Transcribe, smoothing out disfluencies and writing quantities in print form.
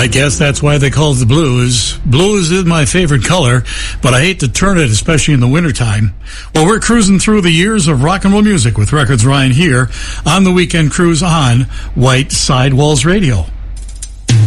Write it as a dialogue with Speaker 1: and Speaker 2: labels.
Speaker 1: I guess that's why they call it the blues. Blues is my favorite color, but I hate to turn it, especially in the wintertime. Well, we're cruising through the years of rock and roll music with Records Ryan here on the Weekend Cruise on White Sidewalls Radio.